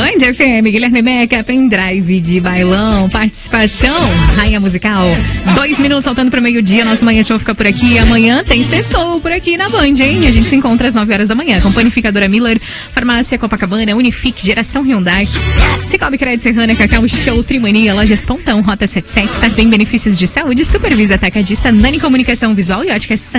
Band FM, Guilherme Meca, pendrive de bailão, participação, rainha musical. 2 minutos faltando para o meio-dia, nosso Manhã Show fica por aqui. Amanhã tem sextou por aqui na Band, hein? A gente se encontra às 9 horas da manhã. Com Panificadora Miller, Farmácia Copacabana, Unifique, Geração Hyundai, Cicobi Crédito Serrana, Cacau Show, Trimania, Lojas Pontão, Rota 77, Startem Benefícios de Saúde, Supervisa Atacadista, Nani Comunicação Visual e Ótica